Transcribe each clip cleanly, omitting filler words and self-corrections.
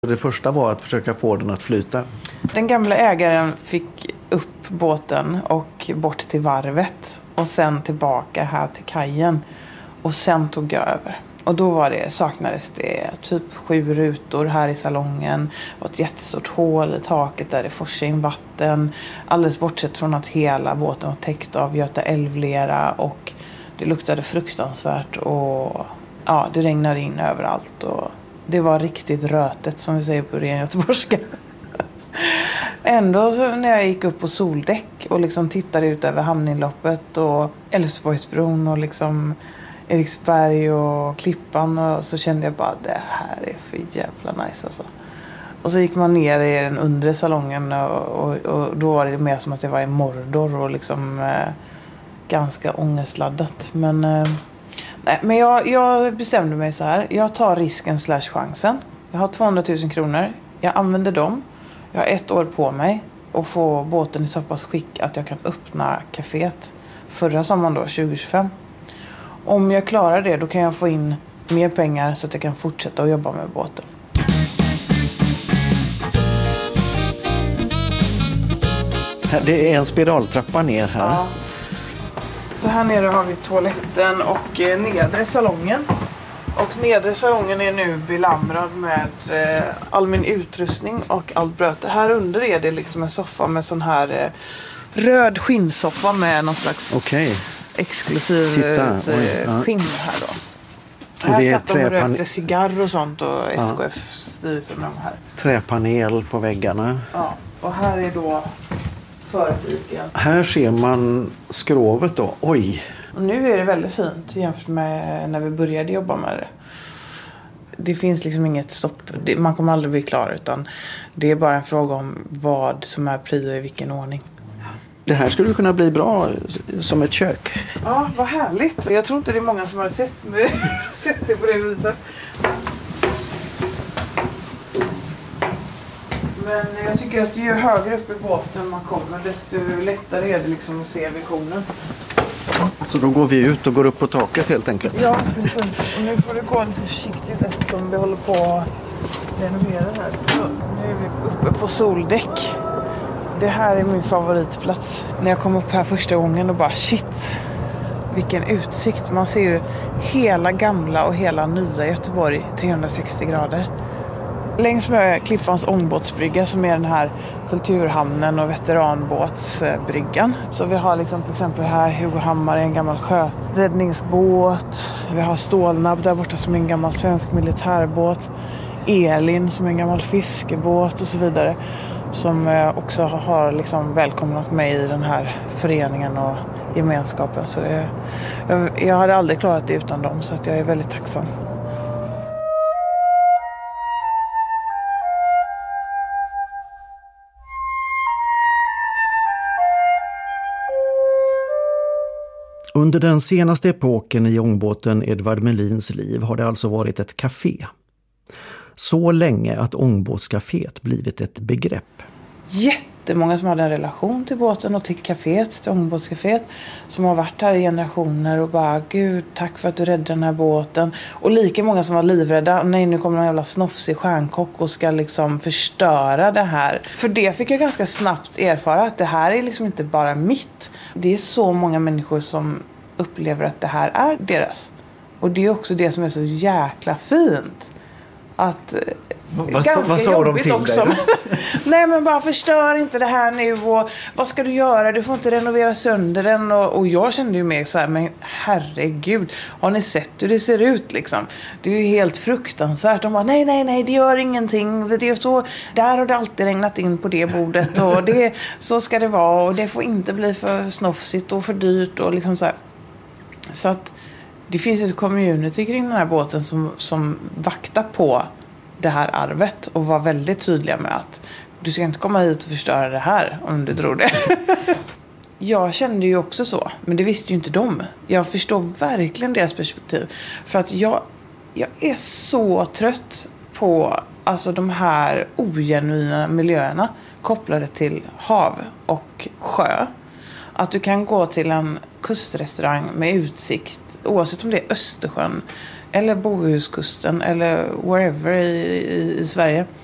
det första var att försöka få den att flyta. Den gamla ägaren fick upp båten och bort till varvet och sen tillbaka här till kajen. Och sen tog jag över. Och då saknades det typ 7 rutor här i salongen. Och ett jättestort hål i taket där det forsade in vatten. Alldeles bortsett från att hela båten var täckt av Göta älvlera. Och det luktade fruktansvärt. Och ja, det regnade in överallt. Och det var riktigt rötet som vi säger på ren göteborgska. Ändå så när jag gick upp på soldäck och liksom tittade ut över hamninloppet och Älvsborgsbron och liksom Eriksberg och Klippan, och så kände jag bara det här är för jävla nice alltså. Och så gick man ner i den undre salongen och då var det mer som att det var i Mordor och liksom ganska ångestladdat. Men jag bestämde mig så här. Jag tar risken / chansen. Jag har 200 000 kronor. Jag använder dem. Jag har 1 år på mig att få båten i så pass skick att jag kan öppna kaféet förra sommaren då, 2025. Om jag klarar det, då kan jag få in mer pengar så att jag kan fortsätta att jobba med båten. Det är en spiraltrappa ner här. Ja. Så här nere har vi toaletten och nedre salongen. Och nedre salongen är nu belamrad med all min utrustning och allt bröte. Här under är det liksom en soffa med sån här röd skinnsoffa med någon slags exklusiv skinn här då. Och här satt de och rökte cigarr och sånt och SKF styrelsen med de här. Träpanel på väggarna. Ja, och här är då förfiken. Här ser man skrovet då. Oj! Och nu är det väldigt fint jämfört med när vi började jobba med det. Det finns liksom inget stopp. Man kommer aldrig bli klar, utan det är bara en fråga om vad som är prio i vilken ordning. Det här skulle kunna bli bra som ett kök. Ja, vad härligt. Jag tror inte det är många som har sett det på det viset. Men jag tycker att ju högre upp i båten man kommer, desto lättare är det liksom att se visionen. Så då går vi ut och går upp på taket helt enkelt. Ja, precis. Och nu får det gå lite försiktigt eftersom vi håller på att renovera här. Så nu är vi uppe på soldäck. Det här är min favoritplats. När jag kom upp här första gången och bara shit, vilken utsikt. Man ser ju hela gamla och hela nya Göteborg 360 grader. Längs med Klippans ångbåtsbrygga som är den här kulturhamnen och veteranbåtsbryggan. Så vi har liksom till exempel här Hugo Hammar, en gammal sjöräddningsbåt. Vi har Stålnabb där borta som är en gammal svensk militärbåt. Elin som är en gammal fiskebåt och så vidare. Som också har liksom välkomnat mig i den här föreningen och gemenskapen. Så jag hade aldrig klarat det utan dem, så att jag är väldigt tacksam. Under den senaste epoken i ångbåten Edvard Melins liv har det alltså varit ett café. Så länge att ångbåtscaféet blivit ett begrepp. Jättemånga som hade en relation till båten och till caféet, till ångbåtscaféet, som har varit här i generationer och bara gud, tack för att du räddade den här båten. Och lika många som var livrädda, nej nu kommer någon jävla snofsig stjärnkock och ska liksom förstöra det här. För det fick jag ganska snabbt erfara att det här är liksom inte bara mitt. Det är så många människor som upplever att det här är deras. Och det är också det som är så jäkla fint. Att vad sa de till också. dig? Nej, men bara förstör inte det här nu, och vad ska du göra? Du får inte renovera sönder den. Och jag kände ju mer så här, men herregud, har ni sett hur det ser ut liksom? Det är ju helt fruktansvärt. De bara, nej, det gör ingenting. Det är så, där har det alltid regnat in på det bordet och så ska det vara, och det får inte bli för snofsigt och för dyrt och liksom så här. Så att det finns ett community kring den här båten som vaktar på det här arvet och var väldigt tydliga med att du ska inte komma hit och förstöra det här om du tror det. Jag kände ju också så, men det visste ju inte de. Jag förstår verkligen deras perspektiv. För att jag är så trött på alltså de här ogenuina miljöerna kopplade till hav och sjö. Att du kan gå till en kustrestaurang med utsikt, oavsett om det är Östersjön eller Bohuskusten eller wherever i Sverige.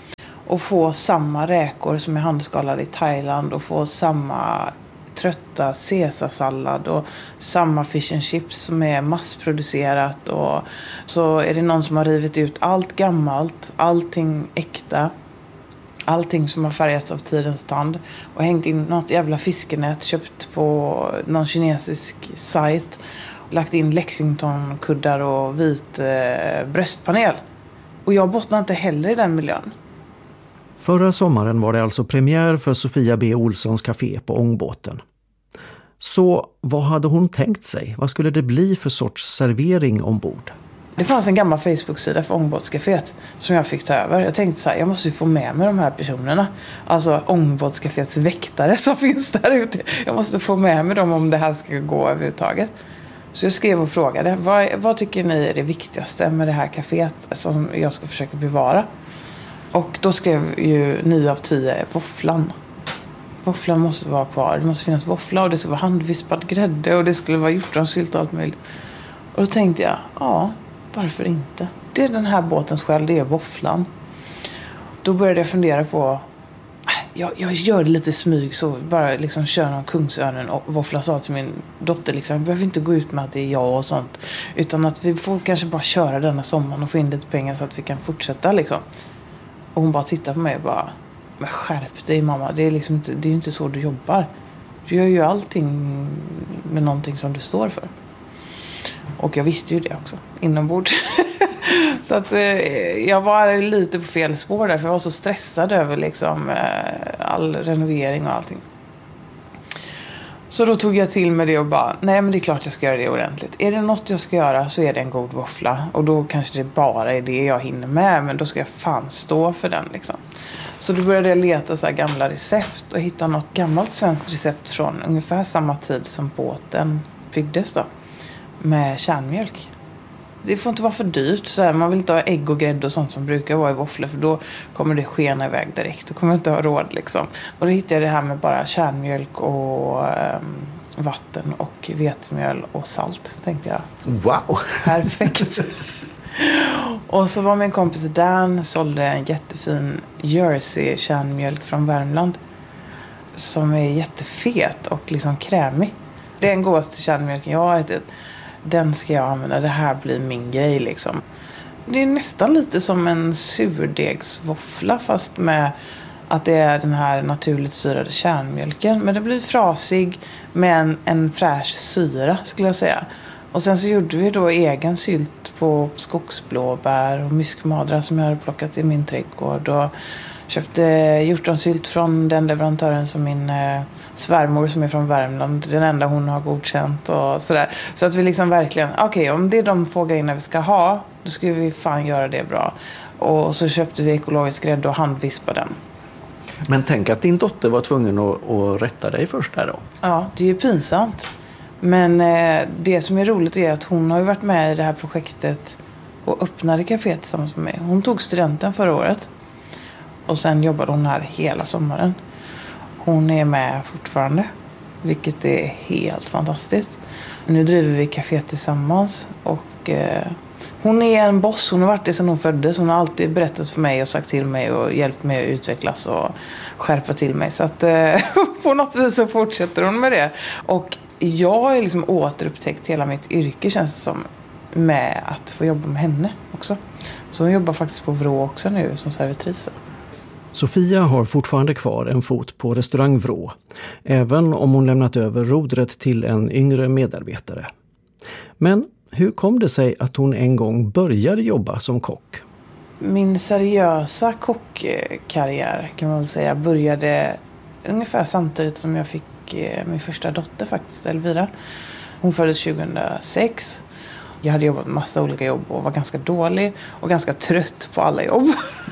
och få samma räkor som är handskalade i Thailand och få samma trötta caesarsallad och samma fish and chips som är massproducerat, och så är det någon som har rivit ut allt gammalt, allting äkta, allting som har färgats av tidens tand och hängt in något jävla fiskenät köpt på någon kinesisk sajt, lagt in Lexington-kuddar och vit bröstpanel. Och jag bottnar inte heller i den miljön. Förra sommaren var det alltså premiär för Sofia B. Olssons café på Ångbåten. Så vad hade hon tänkt sig? Vad skulle det bli för sorts servering ombord? Det fanns en gammal Facebook-sida för Ångbåtscaféet som jag fick ta över. Jag tänkte så här, jag måste ju få med mig de här personerna. Alltså Ångbåtscaféets väktare som finns där ute. Jag måste få med mig dem om det här ska gå överhuvudtaget. Så jag skrev och frågade, vad tycker ni är det viktigaste med det här caféet som jag ska försöka bevara? Och då skrev ju 9 av 10 våfflan. Våfflan måste vara kvar. Det måste finnas våffla och det ska vara handvispad grädde och det skulle vara hjortronsylt och allt möjligt. Och då tänkte jag, ja, varför inte? Det är den här båtens själ, det är våfflan. Då började jag fundera på, jag gör det lite smyg, så bara liksom kör någon Kungsörnen och våffla, sa till min dotter liksom, vi behöver inte gå ut med att det är jag och sånt, utan att vi får kanske bara köra denna sommaren och få in lite pengar så att vi kan fortsätta liksom. Och hon bara tittar på mig och bara, men skärp dig mamma, det är liksom inte, det är ju inte så du jobbar. Du gör ju allting med någonting som du står för. Och jag visste ju det också, inombords. Så att jag var lite på fel spår där, för jag var så stressad över liksom all renovering och allting. Så då tog jag till med det och bara, nej men det är klart jag ska göra det ordentligt. Är det något jag ska göra så är det en god våffla. Och då kanske det bara är det jag hinner med, men då ska jag fan stå för den liksom. Så då började jag leta så här gamla recept och hitta något gammalt svenskt recept från ungefär samma tid som båten byggdes då. Med kärnmjölk. Det får inte vara för dyrt. Så här, man vill inte ha ägg och grädde och sånt som brukar vara i våfflor, för då kommer det skena iväg direkt. Då kommer jag inte ha råd liksom. Och då hittade jag det här med bara kärnmjölk och vatten och vetemjöl och salt, tänkte jag. Wow! Perfekt! Och så var min kompis Dan, sålde en jättefin Jersey kärnmjölk från Värmland som är jättefet och liksom krämig. Det är den godaste kärnmjölken jag har ätit. Den ska jag använda, det här blir min grej liksom. Det är nästan lite som en surdegsvåffla, fast med att det är den här naturligt syrade kärnmjölken. Men det blir frasig med en fräsch syra, skulle jag säga. Och sen så gjorde vi då egen sylt på skogsblåbär och myskmadra som jag hade plockat i min trädgård. Och köpte hjortronsylt från den leverantören som min svärmor som är från Värmland, den enda hon har godkänt och sådär. Så att vi liksom verkligen, okej, om det är de få grejerna vi ska ha, då ska vi fan göra det bra. Och så köpte vi ekologisk grädde och handvispade den. Men tänk att din dotter var tvungen att rätta dig först där då. Ja, det är ju pinsamt. Men det som är roligt är att hon har ju varit med i det här projektet och öppnade caféet tillsammans med mig. Hon tog studenten förra året. Och sen jobbade hon här hela sommaren. Hon är med fortfarande, vilket är helt fantastiskt. Nu driver vi café tillsammans och hon är en boss. Hon har varit det sedan hon föddes. Hon har alltid berättat för mig och sagt till mig och hjälpt mig att utvecklas och skärpa till mig. Så att på något vis så fortsätter hon med det. Och jag har liksom återupptäckt hela mitt yrke, känns det som, med att få jobba med henne också. Så hon jobbar faktiskt på Vrå också nu som servitris. Sofia har fortfarande kvar en fot på restaurang Vrå, även om hon lämnat över rodret till en yngre medarbetare. Men hur kom det sig att hon en gång började jobba som kock? Min seriösa kockkarriär kan man väl säga började ungefär samtidigt som jag fick min första dotter faktiskt, Elvira. Hon föddes 2006. Jag hade jobbat massa olika jobb och var ganska dålig och ganska trött på alla jobb.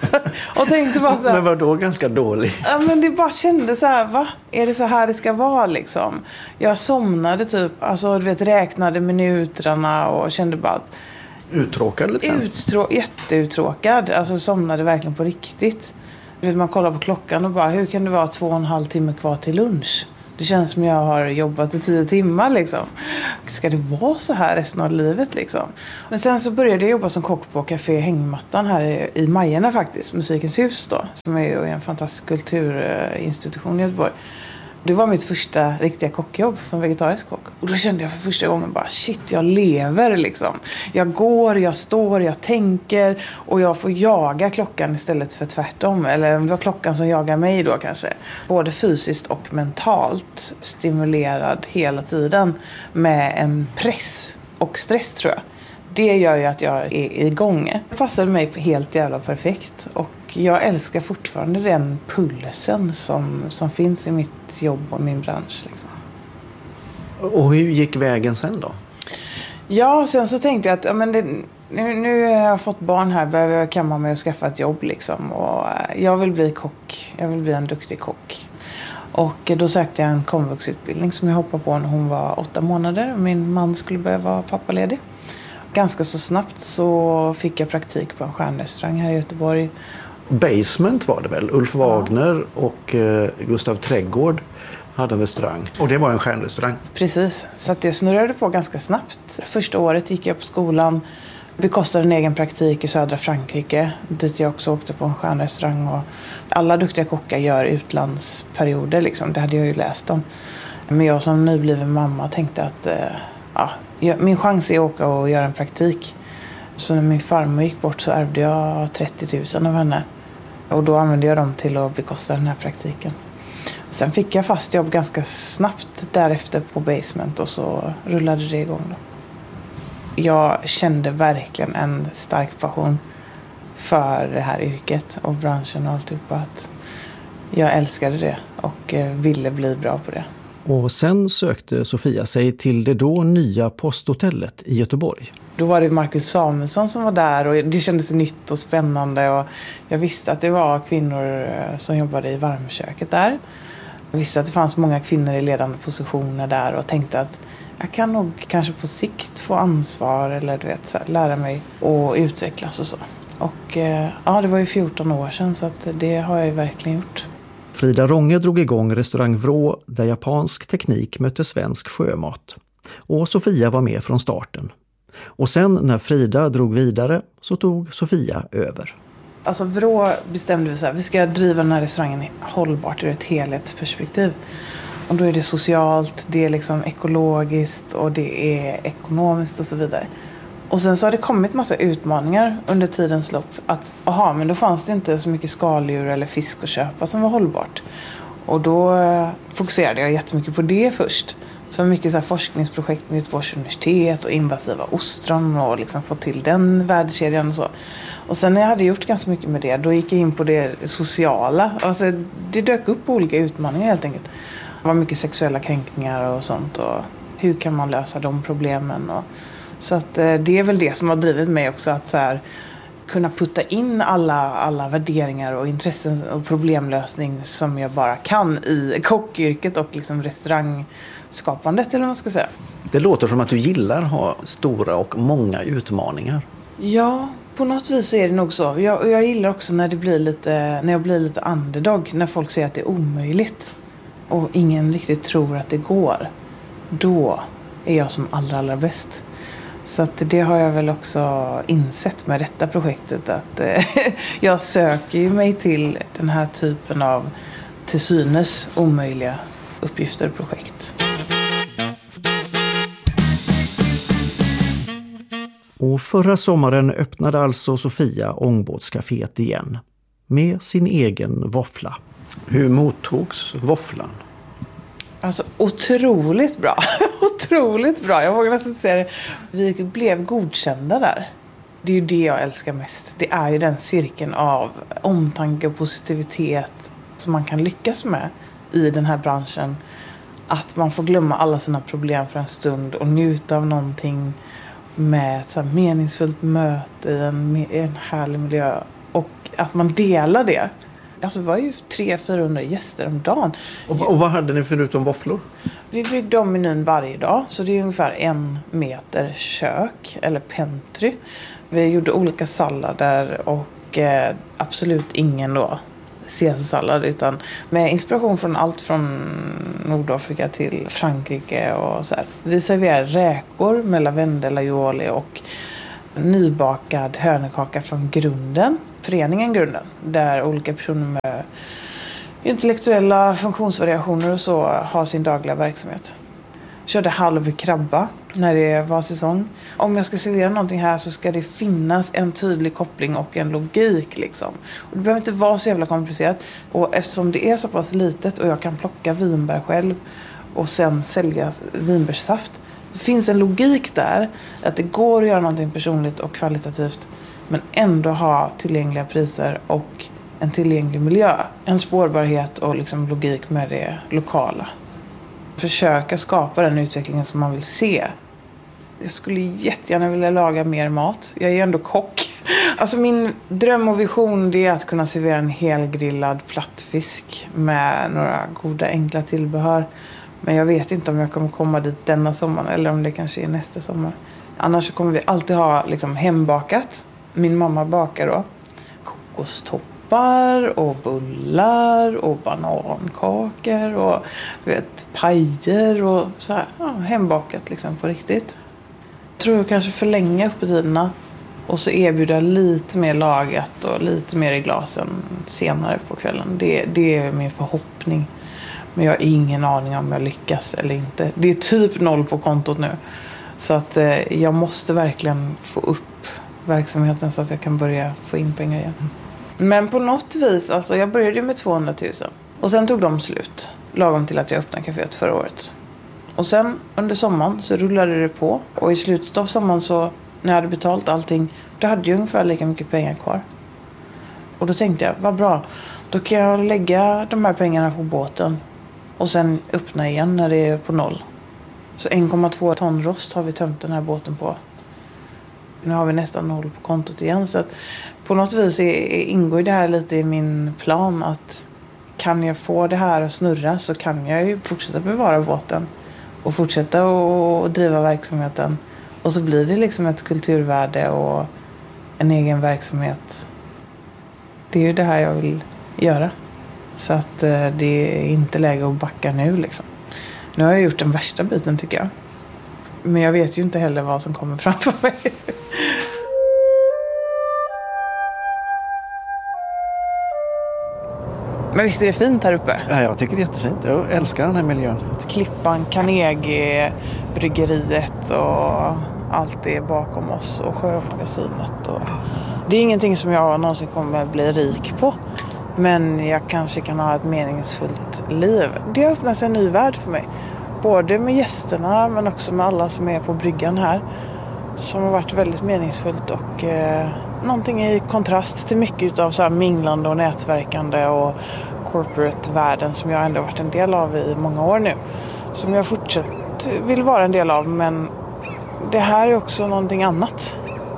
Och tänkte bara så här, men var då ganska dålig? Ja, men det bara kände så här, va? Är det så här det ska vara liksom? Jag somnade typ, alltså du vet, räknade minuterna och kände bara att uttråkad lite? Jätteuttråkad. Alltså somnade verkligen på riktigt. Du vet, man kollar på klockan och bara, hur kan det vara 2,5 timmar kvar till lunch? Det känns som jag har jobbat i 10 timmar liksom. Ska det vara så här resten av livet liksom? Men sen så började jag jobba som kock på Café Hängmattan här i Majerna faktiskt. Musikens hus då. Som är en fantastisk kulturinstitution i Göteborg. Det var mitt första riktiga kockjobb som vegetarisk kock. Och då kände jag för första gången bara shit, jag lever liksom. Jag går, jag står, jag tänker och jag får jaga klockan istället för tvärtom. Eller det var klockan som jagar mig då kanske. Både fysiskt och mentalt stimulerad hela tiden med en press och stress tror jag. Det gör ju att jag är igång. Det passade mig helt jävla perfekt. Och jag älskar fortfarande den pulsen som finns i mitt jobb och min bransch. Liksom. Och hur gick vägen sen då? Ja, sen så tänkte jag att nu har jag fått barn här. Behöver jag kamma mig och skaffa ett jobb. Liksom. Och jag vill bli kock. Jag vill bli en duktig kock. Och då sökte jag en komvuxutbildning som jag hoppade på när hon var 8 månader. Min man skulle börja vara pappaledig. Ganska så snabbt så fick jag praktik på en stjärnrestaurang här i Göteborg. Basement var det väl? Ulf Wagner och Gustav Trädgård hade en restaurang. Och det var en stjärnrestaurang. Precis, så att det snurrade på ganska snabbt. Första året gick jag på skolan. Bekostade en egen praktik i södra Frankrike. Dit jag också åkte på en stjärnrestaurang. Och alla duktiga kockar gör utlandsperioder liksom. Det hade jag ju läst om. Men jag som nybliven mamma tänkte att min chans är att åka och göra en praktik. Så när min farmor gick bort så ärvde jag 30 000 av henne. Och då använde jag dem till att bekosta den här praktiken. Sen fick jag fast jobb ganska snabbt därefter på Basement och så rullade det igång då. Jag kände verkligen en stark passion för det här yrket och branschen och alltihopa. Att jag älskade det och ville bli bra på det. Och sen sökte Sofia sig till det då nya posthotellet i Göteborg. Då var det Marcus Samuelsson som var där och det kändes nytt och spännande. Och jag visste att det var kvinnor som jobbade i varmköket där. Jag visste att det fanns många kvinnor i ledande positioner där och tänkte att jag kan nog kanske på sikt få ansvar eller lära mig och utvecklas och så. Och det var ju 14 år sedan så att det har jag ju verkligen gjort. Frida Ronge drog igång restaurang Vrå där japansk teknik mötte svensk sjömat. Och Sofia var med från starten. Och sen när Frida drog vidare så tog Sofia över. Alltså Vrå bestämde vi så här, vi ska driva den här restaurangen hållbart ur ett helhetsperspektiv. Och då är det socialt, det är liksom ekologiskt och det är ekonomiskt och så vidare. Och sen så har det kommit massa utmaningar under tidens lopp. Men då fanns det inte så mycket skaldjur eller fisk att köpa som var hållbart. Och då fokuserade jag jättemycket på det först. Så det var mycket så här forskningsprojekt med Göteborgs universitet och invasiva ostron och liksom få till den värdekedjan och så. Och sen när jag hade gjort ganska mycket med det, då gick jag in på det sociala. Alltså, det dök upp olika utmaningar helt enkelt. Det var mycket sexuella kränkningar och sånt och hur kan man lösa de problemen och så att det är väl det som har drivit mig också att så här, kunna putta in alla värderingar och intressen och problemlösning som jag bara kan i kockyrket och liksom restaurangskapandet eller vad man ska säga. Det låter som att du gillar att ha stora och många utmaningar. Ja, på något vis så är det nog så. Jag gillar också när jag blir lite underdog, när folk säger att det är omöjligt och ingen riktigt tror att det går. Då är jag som allra bäst. Så att det har jag väl också insett med detta projektet att jag söker ju mig till den här typen av till synes omöjliga uppgifter och projekt. Och förra sommaren öppnade alltså Sofia ångbåtscaféet igen med sin egen våffla. Hur mottogs våfflan? Alltså otroligt bra. Otroligt bra. Jag vågar nästan säga det. Vi blev godkända där. Det är ju det jag älskar mest. Det är ju den cirkeln av omtanke och positivitet som man kan lyckas med i den här branschen. Att man får glömma alla sina problem för en stund och njuta av någonting med ett så här meningsfullt möte i en härlig miljö. Och att man delar det. Alltså det var ju 300-400 gäster om dagen. Och vad hade ni förutom våfflor? Vi byggde om menyn varje dag. Så det är ungefär 1 meter kök eller pentry. Vi gjorde olika sallader och absolut ingen då caesarsallad, utan med inspiration från allt från Nordafrika till Frankrike och så här. Vi serverar räkor med lavendel, aioli och nybakad hönökaka från Grunden, föreningen Grunden, där olika personer med intellektuella funktionsvariationer och så har sin dagliga verksamhet. Körde halv krabba när det var säsong. Om jag ska servera någonting här så ska det finnas en tydlig koppling och en logik liksom. Och det behöver inte vara så jävla komplicerat. Och eftersom det är så pass litet och jag kan plocka vinbär själv och sen sälja vinbärssaft. Det finns en logik där att det går att göra någonting personligt och kvalitativt men ändå ha tillgängliga priser och en tillgänglig miljö. En spårbarhet och liksom logik med det lokala. Försöka skapa den utvecklingen som man vill se. Jag skulle jättegärna vilja laga mer mat. Jag är ändå kock. Alltså min dröm och vision det är att kunna servera en helgrillad plattfisk med några goda enkla tillbehör. Men jag vet inte om jag kommer komma dit denna sommar eller om det kanske är nästa sommar. Annars så kommer vi alltid ha liksom hembakat. Min mamma bakar då kokostoppar och bullar och banankakor och pajer och så här. Ja, hembakat liksom på riktigt. Tror jag kanske förlänga öppettiderna och så erbjuda lite mer lagat och lite mer i glasen senare på kvällen. Det är min förhoppning. Men jag har ingen aning om jag lyckas eller inte. Det är typ 0 på kontot nu. Så att jag måste verkligen få upp verksamheten så att jag kan börja få in pengar igen. Men på något vis, alltså jag började med 200 000. Och sen tog de slut. Lagom till att jag öppnade kaféet förra året. Och sen under sommaren så rullade det på. Och i slutet av sommaren så, när jag hade betalt allting, då hade jag ungefär lika mycket pengar kvar. Och då tänkte jag, vad bra. Då kan jag lägga de här pengarna på båten. Och sen öppna igen när det är på 0. Så 1,2 ton rost har vi tömt den här båten på. Nu har vi nästan 0 på kontot igen. Så att på något vis ingår det här lite i min plan att kan jag få det här att snurra så kan jag ju fortsätta bevara båten. Och fortsätta att driva verksamheten. Och så blir det liksom ett kulturvärde och en egen verksamhet. Det är ju det här jag vill göra. Så att det är inte läge att backa nu liksom. Nu har jag gjort den värsta biten tycker jag. Men jag vet ju inte heller vad som kommer framför mig. Men visst är det fint här uppe? Ja, jag tycker det är jättefint. Jag älskar den här miljön. Klippan, Carnegie, bryggeriet och allt det bakom oss och Sjömagasinet. Och det är ingenting som jag någonsin kommer bli rik på. Men jag kanske kan ha ett meningsfullt liv. Det har öppnat sig en ny värld för mig. Både med gästerna men också med alla som är på bryggan här. Som har varit väldigt meningsfullt och någonting i kontrast till mycket av så här minglande och nätverkande och corporate-världen som jag ändå varit en del av i många år nu. Som jag fortsatt vill vara en del av, men det här är också någonting annat.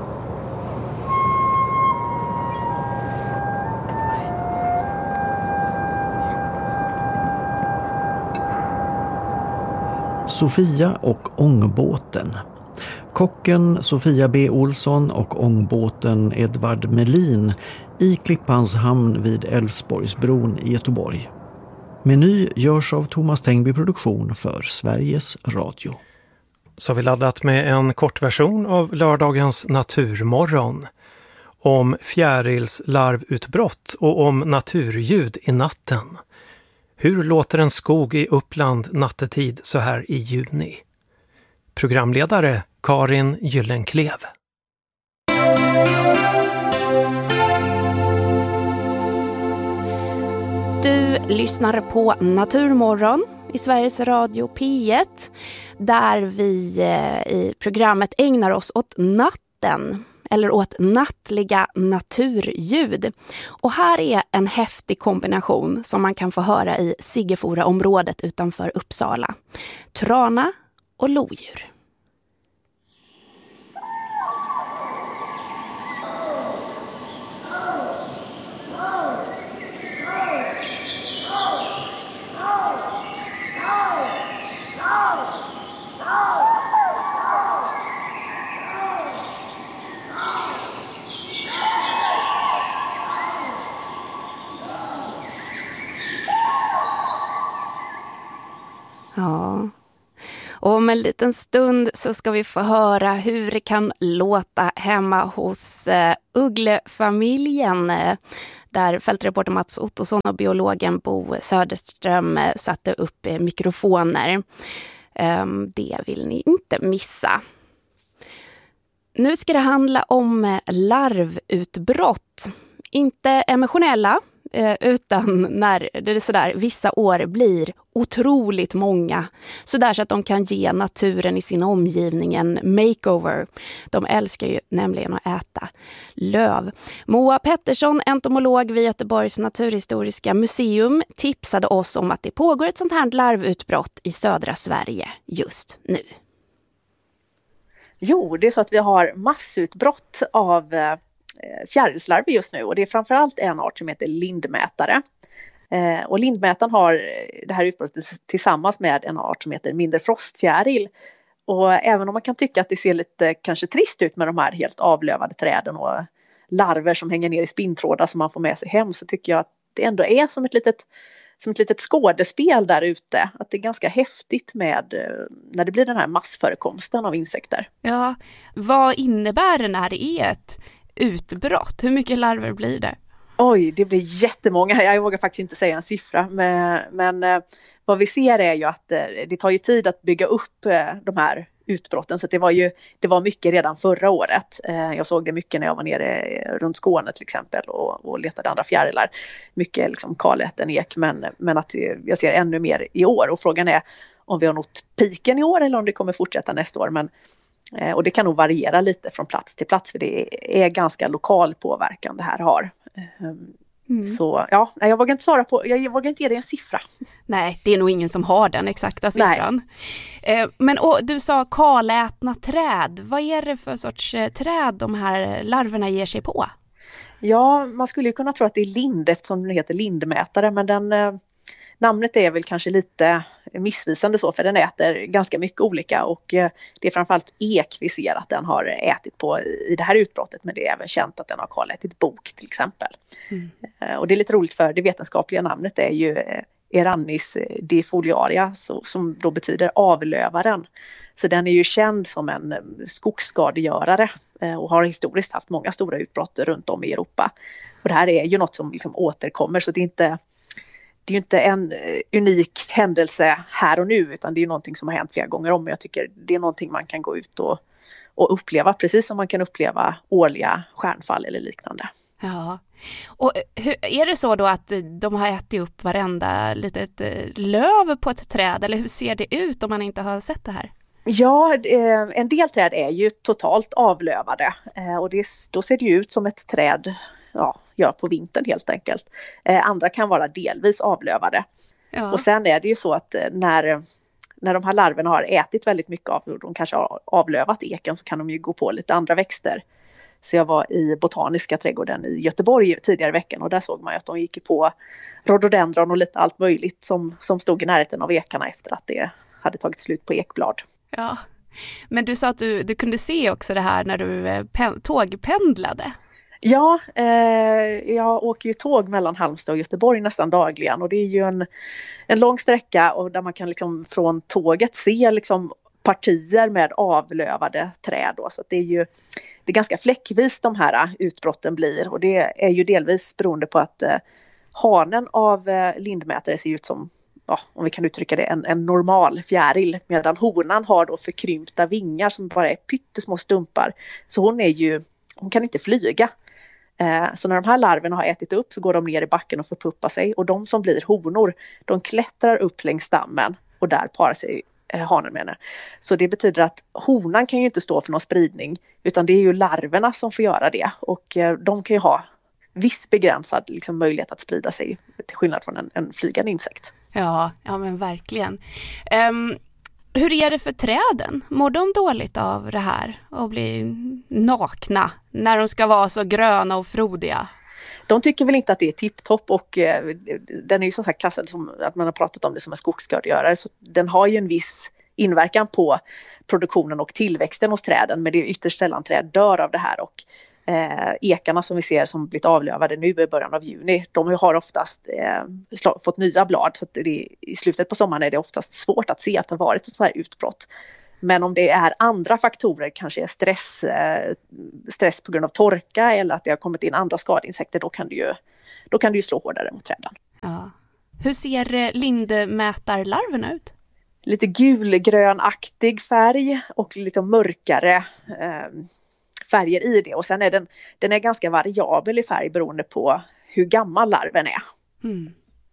Sofia och ångbåten. Kocken Sofia B. Olsson och ångbåten Edvard Melin i Klippans hamn vid Älvsborgsbron i Göteborg. Meny görs av Thomas Tengby Produktion för Sveriges Radio. Så har vi laddat med en kortversion av lördagens Naturmorgon. Om fjärilslarvutbrott och om naturljud i natten. Hur låter en skog i Uppland nattetid så här i juni? Programledare Karin Gyllenklev. Du lyssnar på Naturmorgon i Sveriges Radio P1 där vi i programmet ägnar oss åt natten eller åt nattliga naturljud. Och här är en häftig kombination som man kan få höra i Siggefora-området utanför Uppsala. Trana och lodjur. Ja. Och om en liten stund så ska vi få höra hur det kan låta hemma hos Ugglefamiljen, där fältreporter Mats Ottosson och biologen Bo Söderström satte upp mikrofoner. Det vill ni inte missa. Nu ska det handla om larvutbrott. Inte emotionella, utan när det sådär vissa år blir otroligt många. Sådär så att de kan ge naturen i sin omgivning en makeover. De älskar ju nämligen att äta löv. Moa Pettersson, entomolog vid Göteborgs naturhistoriska museum, tipsade oss om att det pågår ett sånt här larvutbrott i södra Sverige just nu. Jo, det är så att vi har massutbrott av fjärilslarver just nu, och det är framförallt en art som heter lindmätare. Och lindmätaren har det här utbrottet tillsammans med en art som heter mindre frostfjäril. Och även om man kan tycka att det ser lite kanske trist ut med de här helt avlövade träden och larver som hänger ner i spinntrådar som man får med sig hem, så tycker jag att det ändå är som ett litet skådespel där ute. Att det är ganska häftigt med när det blir den här massförekomsten av insekter. Ja, vad innebär det när det är ett utbrott? Hur mycket larver blir det? Oj, det blir jättemånga. Jag vågar faktiskt inte säga en siffra. Men vad vi ser är ju att det tar ju tid att bygga upp de här utbrotten. Så det var mycket redan förra året. Jag såg det mycket när jag var nere runt Skåne till exempel och letade andra fjärilar. Mycket liksom kaläten ek, men att jag ser ännu mer i år. Och frågan är om vi har nått piken i år eller om det kommer fortsätta nästa år. Och det kan nog variera lite från plats till plats, för det är ganska lokal påverkan det här har. Så ja, jag vågar inte svara på, jag vågar inte ge dig en siffra. Nej, det är nog ingen som har den exakta siffran. Men du sa kalätna träd. Vad är det för sorts träd de här larverna ger sig på? Ja, man skulle ju kunna tro att det är lind eftersom den heter lindmätare, men namnet är väl kanske lite missvisande så, för den äter ganska mycket olika, och det är framförallt ek vi ser att den har ätit på i det här utbrottet, men det är även känt att den har kalätit bok till exempel. Och det är lite roligt, för det vetenskapliga namnet är ju Erannis defoliaria, som då betyder avlövaren. Så den är ju känd som en skogsskadegörare och har historiskt haft många stora utbrott runt om i Europa. Och det här är ju något som liksom återkommer, så det är ju inte en unik händelse här och nu, utan det är någonting som har hänt flera gånger om. Jag tycker det är någonting man kan gå ut och uppleva, precis som man kan uppleva årliga stjärnfall eller liknande. Ja, och är det så då att de har ätit upp varenda litet löv på ett träd, eller hur ser det ut om man inte har sett det här? Ja, en del träd är ju totalt avlövade, och då ser det ju ut som ett träd gör på vintern helt enkelt. Andra kan vara delvis avlövade. Ja. Och sen är det ju så att när de här larverna har ätit väldigt mycket av, och de kanske har avlövat eken, så kan de ju gå på lite andra växter. Så jag var i Botaniska trädgården i Göteborg tidigare i veckan, och där såg man ju att de gick på rhododendron och lite allt möjligt som stod i närheten av ekarna efter att det hade tagit slut på ekblad. Ja, men du sa att du kunde se också det här när du tågpendlade. Ja, jag åker ju tåg mellan Halmstad och Göteborg nästan dagligen, och det är ju en lång sträcka, och där man kan liksom från tåget se liksom partier med avlövade träd då. Så att det är ganska fläckvis de här utbrotten blir, och det är ju delvis beroende på att hanen av lindmätare ser ut som, om vi kan uttrycka det, en normal fjäril, medan honan har då förkrympta vingar som bara är pyttesmå stumpar, så hon kan inte flyga. Så när de här larverna har ätit upp så går de ner i backen och förpuppar sig, och de som blir honor, de klättrar upp längs stammen och där parar sig hanen med henne. Så det betyder att honan kan ju inte stå för någon spridning, utan det är ju larverna som får göra det, och de kan ju ha viss begränsad liksom möjlighet att sprida sig, till skillnad från en flygande insekt. Ja men verkligen. Hur är det för träden? Mår de dåligt av det här och bli nakna när de ska vara så gröna och frodiga? De tycker väl inte att det är tipptopp, och den är ju som sagt klassad som att man har pratat om det som en skogsskadegörare, så den har ju en viss inverkan på produktionen och tillväxten hos träden, men det är ytterst sällan träd dör av det här, och ekarna som vi ser som blivit avlövade nu i början av juni, de har oftast fått nya blad, så att i slutet på sommaren är det oftast svårt att se att det har varit ett sådant här utbrott. Men om det är andra faktorer, kanske är stress på grund av torka eller att det har kommit in andra skadeinsekter, då kan det ju slå hårdare mot träden. Ja. Hur ser lindmätarlarverna ut? Lite gulgrönaktig färg och lite mörkare färger i det. Och sen är den är ganska variabel i färg beroende på hur gammal larven är. Mm.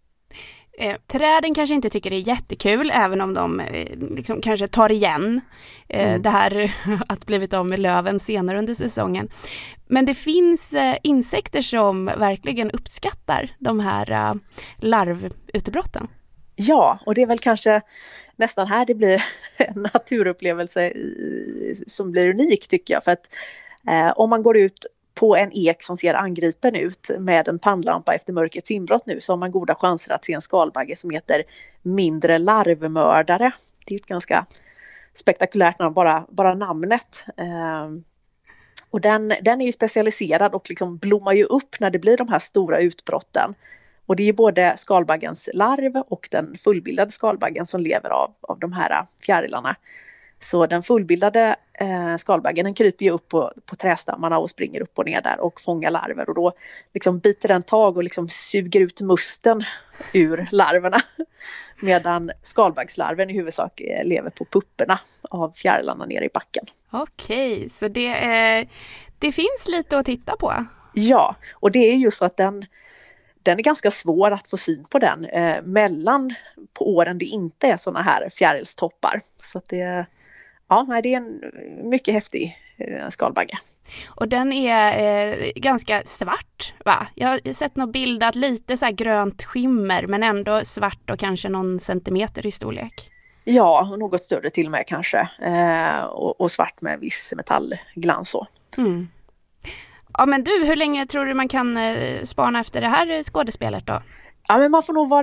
Träden kanske inte tycker det är jättekul, även om de liksom kanske tar igen det här att blivit av med löven senare under säsongen. Men det finns insekter som verkligen uppskattar de här larvutbrotten. Ja, och det är väl kanske nästan här det blir en naturupplevelse som blir unik, tycker jag. För att om man går ut på en ek som ser angripen ut med en pannlampa efter mörkrets inbrott nu, så har man goda chanser att se en skalbagge som heter mindre larvmördare. Det är ett ganska spektakulärt namn, bara namnet. Och den är ju specialiserad och liksom blommar ju upp när det blir de här stora utbrotten. Och det är ju både skalbaggens larv och den fullbildade skalbaggen som lever av de här fjärilarna. Så den fullbildade skalbaggen, den kryper ju upp på trästammarna och springer upp och ner där och fångar larver. Och då liksom biter den tag och liksom suger ut musten ur larverna. Medan skalbaggslarven i huvudsak lever på pupporna av fjärilarna nere i backen. Okej, så det finns lite att titta på. Ja, och det är ju så att den är ganska svår att få syn på den mellan på åren det inte är såna här fjärilstoppar. Så att det är en mycket häftig skalbagge. Och den är ganska svart, va? Jag har sett något bildat lite så här grönt skimmer, men ändå svart och kanske någon centimeter i storlek. Ja, något större till och med kanske. Och svart med viss metallglans så. Mm. Ja, men du, hur länge tror du man kan spana efter det här skådespelet då? Ja, men man får nog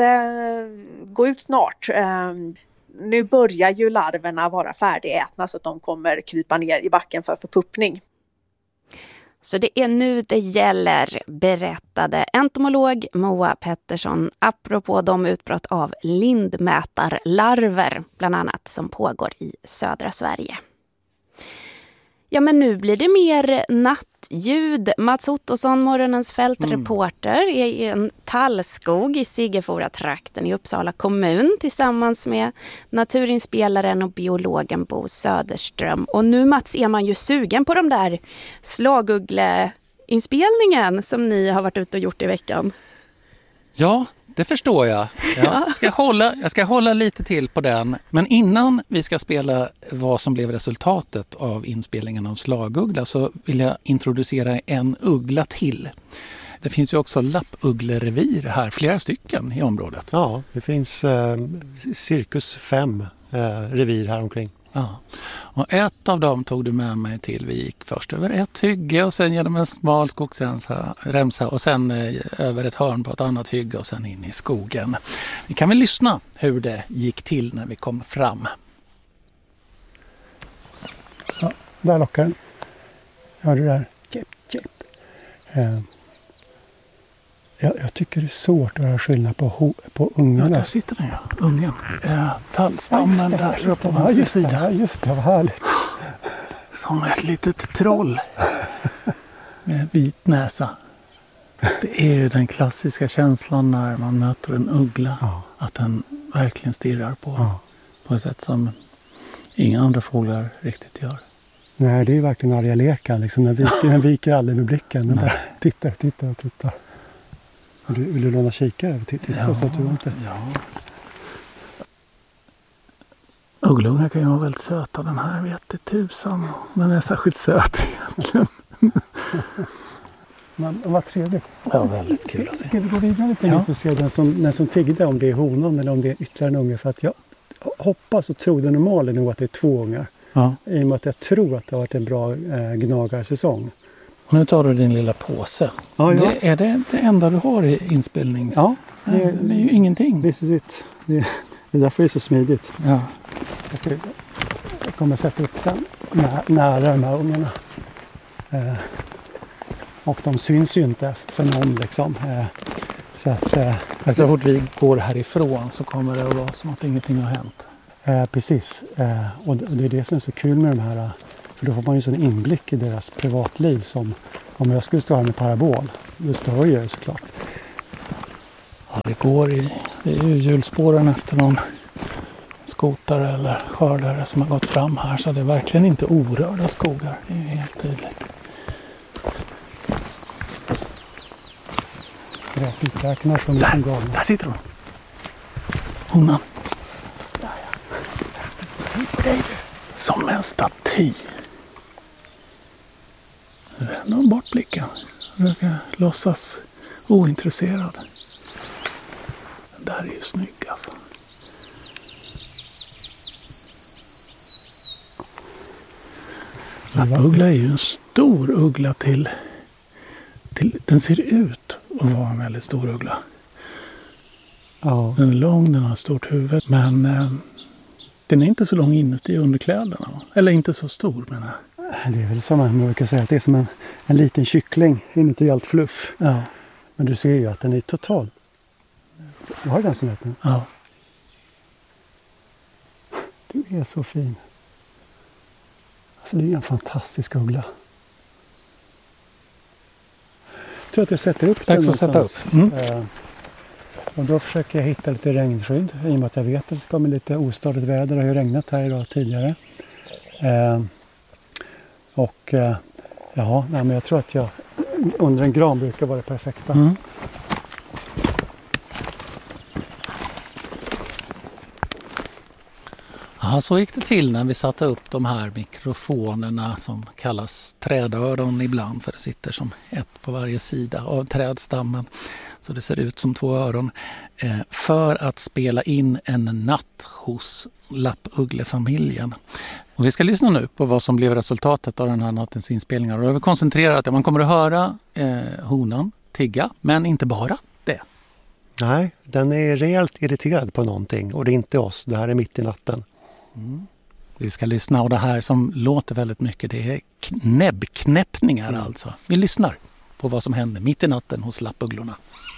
gå ut snart. Nu börjar ju larverna vara färdigätna så att de kommer krypa ner i backen för förpuppning. Så det är nu det gäller, berättade entomolog Moa Pettersson apropå de utbrott av lindmätarlarver bland annat som pågår i södra Sverige. Ja, men nu blir det mer nattljud. Mats Ottosson, morgonens fältreporter, är i en tallskog i Sigefora-trakten i Uppsala kommun tillsammans med naturinspelaren och biologen Bo Söderström. Och nu, Mats, är man ju sugen på de där slaguggleinspelningen som ni har varit ute och gjort i veckan. Ja, det förstår jag. Jag ska hålla lite till på den. Men innan vi ska spela vad som blev resultatet av inspelningen av slaguggla så vill jag introducera en uggla till. Det finns ju också lappugglerevir här, flera stycken i området. Ja, det finns cirkus 5 revir här omkring. Ja. Och ett av dem tog du med mig till. Vi gick först över ett hygge och sen genom en smal skogsremsa och sen över ett hörn på ett annat hygge och sen in i skogen. Vi kan väl lyssna hur det gick till när vi kom fram. Ja, där lockar den. Hör du där? Jepp. Jag tycker det är svårt att höra skillnad på ungarna. Ja, där sitter den ja. Ungen. Tallstammen där på vänster sida. Ja, just det, vad härligt. Som ett litet troll. Med vit näsa. Det är ju den klassiska känslan när man möter en uggla. Ja. Att den verkligen stirrar på ett sätt som inga andra fåglar riktigt gör. Nej, det är ju verkligen arga lekan. Liksom, den viker aldrig med blicken. Den bara tittar. Vill du låna kikare och titta så att du inte... Ja. Ugglungar kan ju vara väldigt söta. Den här vet det tusan. Den är särskilt söt egentligen. Men vad trevligt. Ja, väldigt kul att se. Ska vi gå vidare lite och se den som tiggde, om det är honom eller om det är ytterligare en unge? För att jag hoppas och tror det normala nog att det är 2 ungar. Ja. I och med att jag tror att det har varit en bra gnagarssäsong. Och nu tar du din lilla påse. Ja. Är det enda du har i inspelnings... Ja. Det är ju ingenting. This is it. Det är därför det är så smidigt. Ja. Jag kommer sätta upp den nära de här ungarna. Och de syns ju inte för någon liksom. Så att, så fort vi går härifrån så kommer det att vara som att ingenting har hänt. Precis. Och det är det som är så kul med de här. För då får man ju sån inblick i deras privatliv som om jag skulle stå här med parabol. Då stör jag ju såklart. Ja, det är ju hjulspåren efter någon skotare eller skördare som har gått fram här. Så det är verkligen inte orörda skogar. Det är ju helt tydligt. Där sitter hon. Honan. På dig. Som en staty. Vänder hon bort blicken. Försöker låtsas ointresserad. Den där är ju snygg alltså. Lappuggla är ju en stor uggla till den ser ut att vara en väldigt stor uggla. Ja. Den är lång, den har ett stort huvud. Men den är inte så lång inuti underkläderna. Eller inte så stor menar jag. Det är väl som man brukar säga att det är som en liten kyckling inuti allt fluff. Ja. Men du ser ju att den är total. Du har den som heter. Ja. Du är så fin. Alltså det är en fantastisk uggla. Jag tror att jag sätter upp den någonstans. Och då försöker jag hitta lite regnskydd. I och med att jag vet att det kommer lite ostadigt väder. Det har ju regnat här idag tidigare. Men jag tror att jag under en gran brukar vara det perfekta. Mm. Ja, så gick det till när vi satte upp de här mikrofonerna som kallas trädöron ibland, för det sitter som ett på varje sida av trädstammen. Så det ser ut som 2 öron. För att spela in en natt hos lappugglefamiljen. Och vi ska lyssna nu på vad som blev resultatet av den här nattens inspelningar. Och då har vi koncentrerat att man kommer att höra honan tigga, men inte bara det. Nej, den är rejält irriterad på någonting och det är inte oss. Det här är mitt i natten. Mm. Vi ska lyssna, och det här som låter väldigt mycket, det är näbbknäppningar alltså. Vi lyssnar på vad som händer mitt i natten hos lappugglorna.